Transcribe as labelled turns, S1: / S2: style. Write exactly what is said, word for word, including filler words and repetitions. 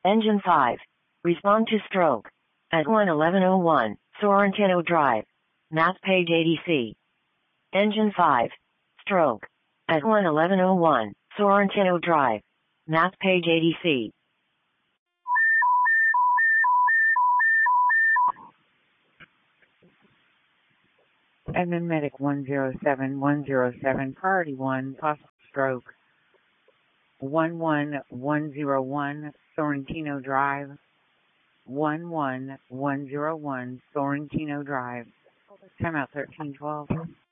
S1: Engine five. Respond to stroke. At one eleven oh one, Sorrentino Drive. Map page eighty C. Engine five. Stroke. At one eleven oh one, Sorrentino Drive. Map page eighty C.
S2: Admin Medic one zero seven one zero seven, priority one, possible stroke. one one one zero one, Sorrentino Drive. one one one zero one, Sorrentino Drive. Timeout thirteen twelve.